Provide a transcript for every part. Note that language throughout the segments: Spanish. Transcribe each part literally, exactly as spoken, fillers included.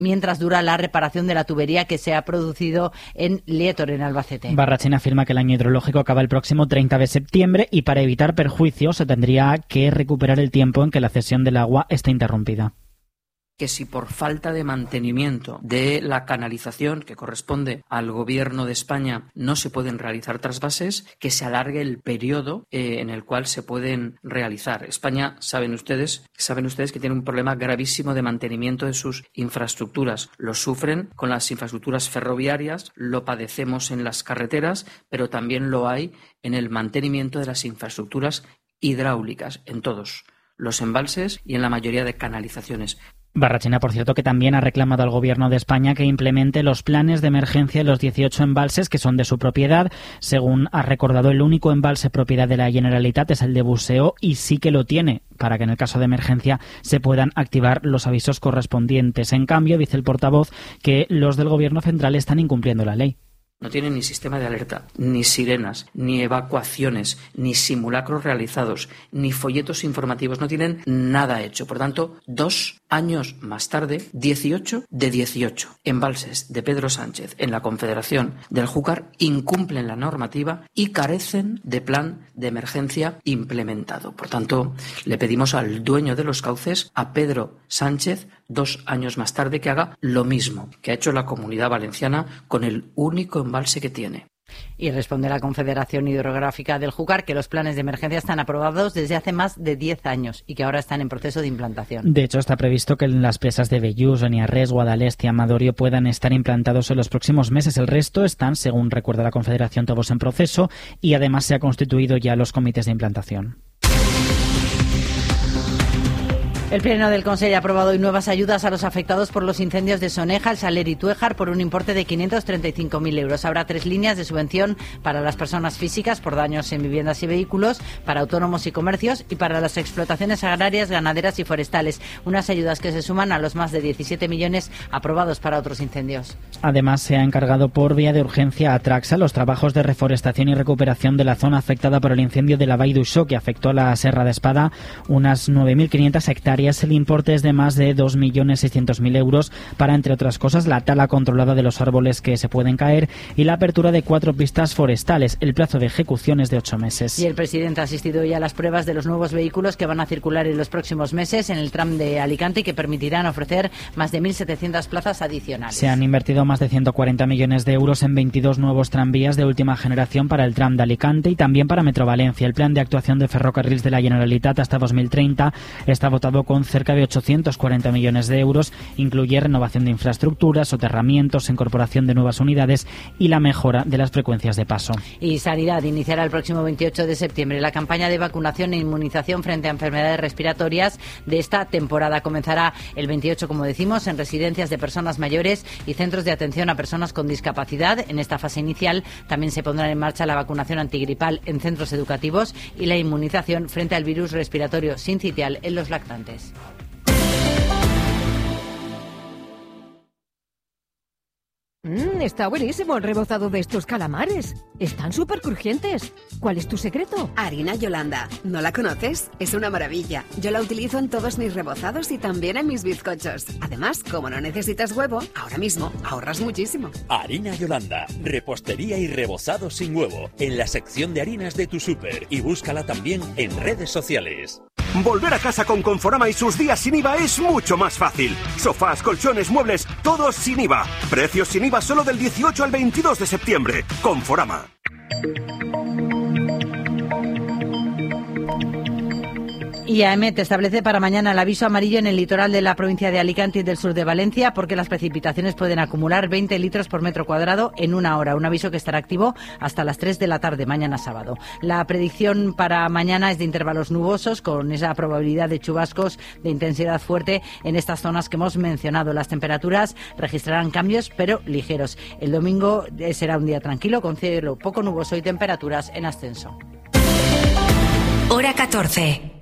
mientras dura la reparación de la tubería que se ha producido en Lietor, en Albacete. Barrachina afirma que el año hidrológico acaba el próximo treinta de septiembre y para evitar perjuicios se tendría que recuperar el tiempo en que la cesión del agua está interrumpida. Que si por falta de mantenimiento de la canalización que corresponde al Gobierno de España no se pueden realizar trasvases, que se alargue el periodo eh, en el cual se pueden realizar. España, saben ustedes, saben ustedes que tiene un problema gravísimo de mantenimiento de sus infraestructuras. Lo sufren con las infraestructuras ferroviarias, lo padecemos en las carreteras, pero también lo hay en el mantenimiento de las infraestructuras hidráulicas, en todos los embalses y en la mayoría de canalizaciones. Barrachina, por cierto, que también ha reclamado al Gobierno de España que implemente los planes de emergencia en los dieciocho embalses que son de su propiedad. Según ha recordado, el único embalse propiedad de la Generalitat es el de Buceo y sí que lo tiene, para que en el caso de emergencia se puedan activar los avisos correspondientes. En cambio, dice el portavoz que los del Gobierno central están incumpliendo la ley. No tienen ni sistema de alerta, ni sirenas, ni evacuaciones, ni simulacros realizados, ni folletos informativos. No tienen nada hecho. Por tanto, dos años más tarde, dieciocho de dieciocho embalses de Pedro Sánchez en la Confederación del Júcar incumplen la normativa y carecen de plan de emergencia implementado. Por tanto, le pedimos al dueño de los cauces, a Pedro Sánchez, dos años más tarde, que haga lo mismo que ha hecho la Comunidad Valenciana con el único embalse que tiene. Y responde la Confederación Hidrográfica del Júcar que los planes de emergencia están aprobados desde hace más de diez años y que ahora están en proceso de implantación. De hecho, está previsto que las presas de Bellús, Beniarrés, Guadalest y Amadorio puedan estar implantados en los próximos meses. El resto están, según recuerda la Confederación, todos en proceso y además se han constituido ya los comités de implantación. El Pleno del Consejo ha aprobado hoy nuevas ayudas a los afectados por los incendios de Soneja, El Saler y Tuéjar por un importe de quinientos treinta y cinco mil euros. Habrá tres líneas de subvención para las personas físicas por daños en viviendas y vehículos, para autónomos y comercios y para las explotaciones agrarias, ganaderas y forestales. Unas ayudas que se suman a los más de diecisiete millones aprobados para otros incendios. Además, se ha encargado por vía de urgencia a Traxa los trabajos de reforestación y recuperación de la zona afectada por el incendio de la Vall d'Uixó, que afectó a la Serra de Espada, unas nueve mil quinientas hectáreas. El importe es de más de dos millones seiscientos mil euros para, entre otras cosas, la tala controlada de los árboles que se pueden caer y la apertura de cuatro pistas forestales. El plazo de ejecución es de ocho meses. Y el presidente ha asistido ya a las pruebas de los nuevos vehículos que van a circular en los próximos meses en el tram de Alicante y que permitirán ofrecer más de mil setecientas plazas adicionales. Se han invertido más de ciento cuarenta millones de euros en veintidós nuevos tranvías de última generación para el tram de Alicante y también para Metro Valencia. El plan de actuación de ferrocarriles de la Generalitat hasta dos mil treinta está votado con cerca de ochocientos cuarenta millones de euros. Incluye renovación de infraestructuras, soterramientos, incorporación de nuevas unidades y la mejora de las frecuencias de paso. Y Sanidad iniciará el próximo veintiocho de septiembre la campaña de vacunación e inmunización frente a enfermedades respiratorias de esta temporada. Comenzará el veintiocho, como decimos, en residencias de personas mayores y centros de atención a personas con discapacidad. En esta fase inicial también se pondrá en marcha la vacunación antigripal en centros educativos y la inmunización frente al virus respiratorio sincitial en los lactantes. Mmm, está buenísimo el rebozado de estos calamares. Están súper crujientes. ¿Cuál es tu secreto? Harina Yolanda. ¿No la conoces? Es una maravilla. Yo la utilizo en todos mis rebozados y también en mis bizcochos. Además, como no necesitas huevo, ahora mismo ahorras muchísimo. Harina Yolanda. Repostería y rebozado sin huevo. En la sección de harinas de tu súper. Y búscala también en redes sociales. Volver a casa con Conforama y sus días sin I V A es mucho más fácil. Sofás, colchones, muebles, todos sin I V A. Precios sin I V A solo del dieciocho al veintidós de septiembre. Conforama. Y AEMET establece para mañana el aviso amarillo en el litoral de la provincia de Alicante y del sur de Valencia porque las precipitaciones pueden acumular veinte litros por metro cuadrado en una hora. Un aviso que estará activo hasta las tres de la tarde, mañana sábado. La predicción para mañana es de intervalos nubosos con esa probabilidad de chubascos de intensidad fuerte en estas zonas que hemos mencionado. Las temperaturas registrarán cambios pero ligeros. El domingo será un día tranquilo con cielo poco nuboso y temperaturas en ascenso. Hora catorce.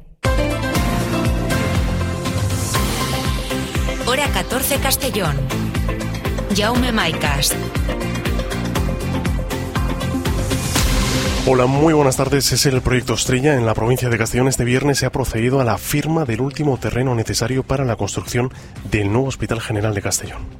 Hora catorce Castellón. Jaume Maicas. Hola, muy buenas tardes. Es el proyecto Estrella en la provincia de Castellón. Este viernes se ha procedido a la firma del último terreno necesario para la construcción del nuevo Hospital General de Castellón.